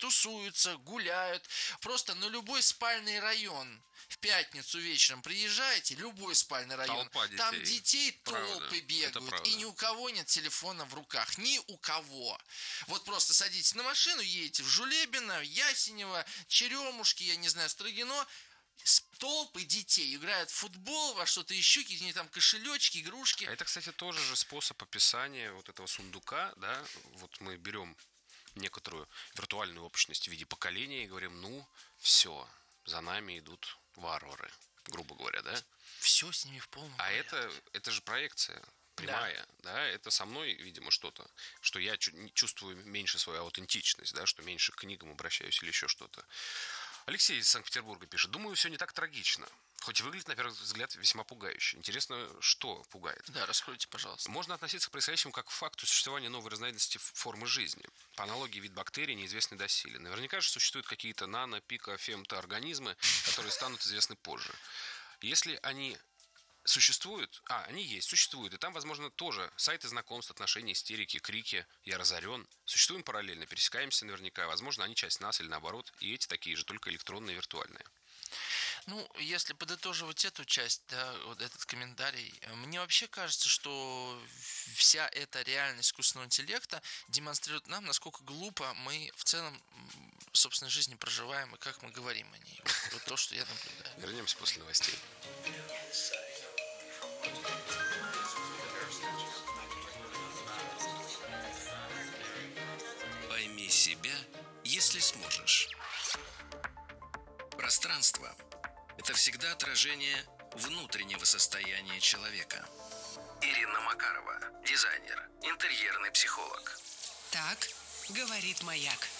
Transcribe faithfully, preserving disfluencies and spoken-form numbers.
тусуются, гуляют. Просто на любой спальный район в пятницу вечером приезжаете, любой спальный район, Толпа детей. там детей Правда. толпы Это бегают, правда. и ни у кого нет телефона в руках, ни у кого. Вот просто садитесь на машину, едете в Жулебино, Ясенево, Черемушки, я не знаю, Строгино, толпы детей играют в футбол, во что-то еще, какие-то там кошелечки, игрушки. А это, кстати, тоже же способ описания вот этого сундука, да, вот мы берем некоторую виртуальную общность в виде поколения и говорим, ну, все, за нами идут варвары, грубо говоря, да? Все с ними в полном А порядке. это, это же проекция прямая, да. да, это со мной, видимо, что-то, что я чувствую меньше свою аутентичность, да, что меньше к книгам обращаюсь или еще что-то. Алексей из Санкт-Петербурга пишет, думаю, все не так трагично, хоть и выглядит, на первый взгляд, весьма пугающе. Интересно, что пугает? Да, раскройте, пожалуйста. Можно относиться к происходящему как к факту существования новой разновидности формы жизни. По аналогии вид бактерий, неизвестный доселе. Наверняка же существуют какие-то нано, пико, фемтоорганизмы, которые станут известны позже. Если они существуют, а, они есть, существуют, и там, возможно, тоже сайты знакомств, отношений, истерики, крики, я разорен. Существуем параллельно, пересекаемся наверняка, возможно, они часть нас или наоборот, и эти такие же, только электронные, виртуальные. Ну, если подытоживать эту часть, да, вот этот комментарий, мне вообще кажется, что вся эта реальность искусственного интеллекта демонстрирует нам, насколько глупо мы в целом в собственной жизни проживаем и как мы говорим о ней. Вот, вот то, что я наблюдаю. Вернемся после новостей. Пойми себя, если сможешь. Пространство – это всегда отражение внутреннего состояния человека. Ирина Макарова, дизайнер, интерьерный психолог. Так говорит Маяк.